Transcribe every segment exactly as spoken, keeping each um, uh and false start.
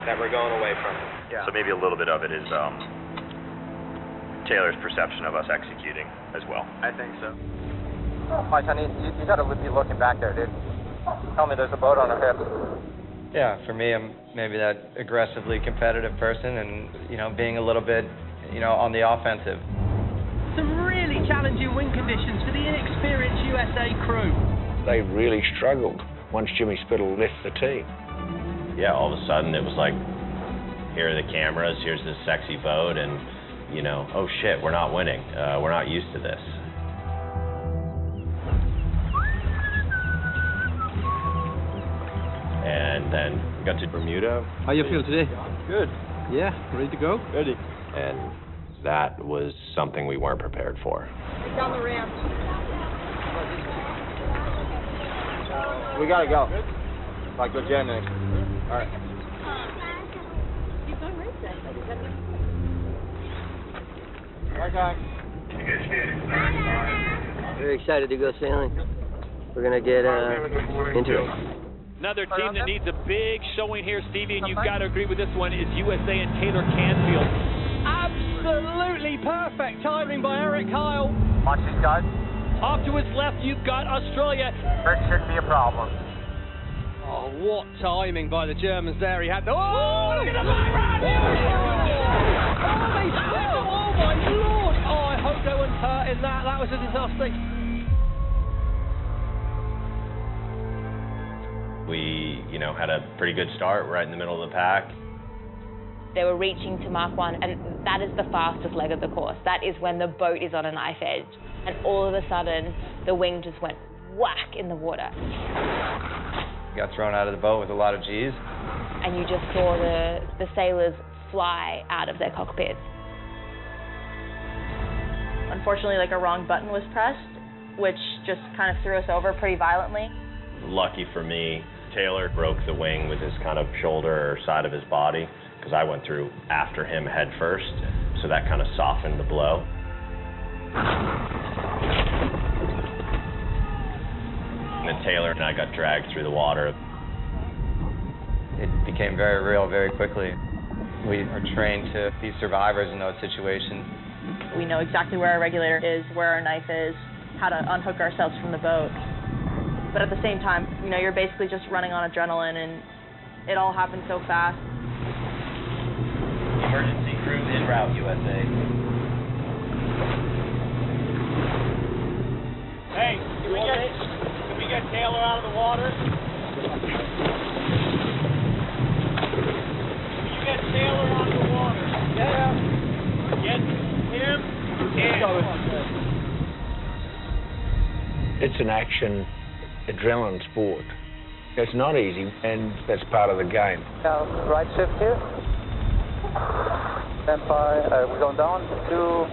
that we're going away from. Yeah. So maybe a little bit of it is um, Taylor's perception of us executing as well. I think so. Mike, honey, you, you got to be looking back there, dude. Tell me there's a boat on our hips. Yeah, for me, I'm maybe that aggressively competitive person and, you know, being a little bit, you know, on the offensive. Some really challenging wind conditions for the inexperienced U S A crew. They really struggled once Jimmy Spittle left the team. Yeah, all of a sudden it was like, here are the cameras, here's this sexy boat, and, you know, oh shit, we're not winning. Uh, we're not used to this. And then we got to Bermuda. How you feel today? Good. Yeah, ready to go? Ready. And that was something we weren't prepared for. Down the ramp. We got to go. Like, go Jen next. All right. You've done race day. All right, guys. Very excited to go sailing. We're going to get uh, into it. Another team that needs a big showing here, Stevie, and you've got to agree with this one, is U S A and Taylor Canfield. Absolutely perfect timing by Eric Kyle. Watch these guys. Off to his left, you've got Australia. That shouldn't be a problem. Oh, what timing by the Germans there. He had the... Oh, look at the back run! Oh, they still... Oh, my Lord! Oh, I hope no one's hurt in that. That was a disaster. We, you know, had a pretty good start right in the middle of the pack. They were reaching to Mach one, and that is the fastest leg of the course. That is when the boat is on a knife edge. And all of a sudden, the wing just went whack in the water. Got thrown out of the boat with a lot of G's. And you just saw the, the sailors fly out of their cockpits. Unfortunately, like a wrong button was pressed, which just kind of threw us over pretty violently. Lucky for me, Taylor broke the wing with his kind of shoulder or side of his body, because I went through after him head first, so that kind of softened the blow. And then Taylor and I got dragged through the water. It became very real very quickly. We are trained to be survivors in those situations. We know exactly where our regulator is, where our knife is, how to unhook ourselves from the boat. But at the same time, you know, you're basically just running on adrenaline, and it all happened so fast. Emergency crew en route, U S A. Hey, can we get, can we get Taylor out of the water? Can you get Taylor out of the water? Yeah. Get him in. It's an action, adrenaline sport. It's not easy, and that's part of the game. Now, right shift here. Stand by. Uh, we're going down to...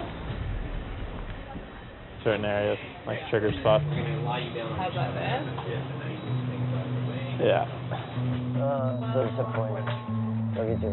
Certain areas, like trigger spots. How about that? Yeah. Uh, so disappointed. Look at you.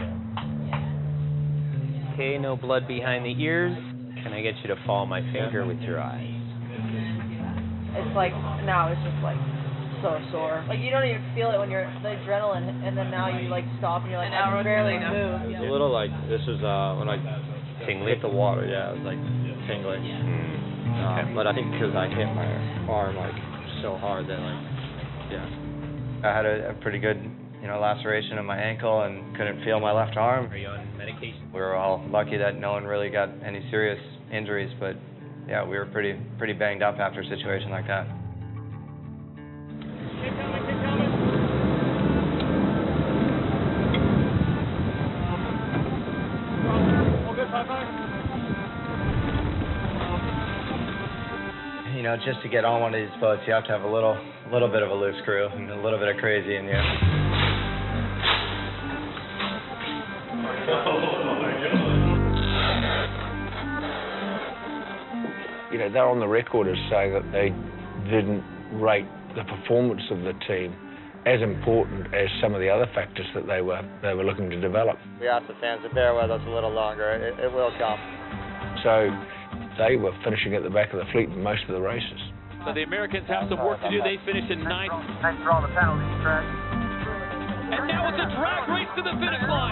Okay, no blood behind the ears. Can I get you to follow my finger with your eyes? It's like, now it's just like so sore. Like, you don't even feel it when you're, the adrenaline, and then now you like stop and you're like, I can barely move. It's a little like, this is uh, when I Tingly? hit the water, yeah, it was like tingling. Mm. Uh, but I think because I hit my arm like so hard that like, yeah. I had a, a pretty good, you know, laceration in my ankle and couldn't feel my left arm. Are you on medication? We were all lucky that no one really got any serious injuries, but yeah, we were pretty pretty banged up after a situation like that. Keep coming, keep coming. All good, high five. You know, just to get on one of these boats, you have to have a little little bit of a loose screw and a little bit of crazy in you. You know, they're on the record as saying that they didn't rate the performance of the team as important as some of the other factors that they were they were looking to develop. We asked the fans to bear with us a little longer. It, it will come. So they were finishing at the back of the fleet in most of the races. So the Americans have some work to do. They finished in ninth. Thanks for all the penalties, Trent. And now it's a drag race to the finish line.